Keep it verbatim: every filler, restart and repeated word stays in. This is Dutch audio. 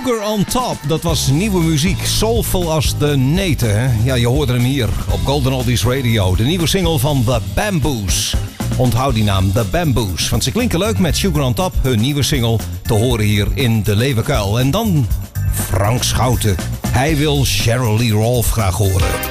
Sugar on Top, dat was nieuwe muziek. Soulful als de neten, hè? Ja, je hoorde hem hier op Golden Oldies Radio. De nieuwe single van The Bamboos. Onthoud die naam, The Bamboos. Want ze klinken leuk met Sugar on Top. Hun nieuwe single te horen hier in de Leeuwenkuil. En dan Frank Schouten. Hij wil Sheryl Lee Ralph graag horen.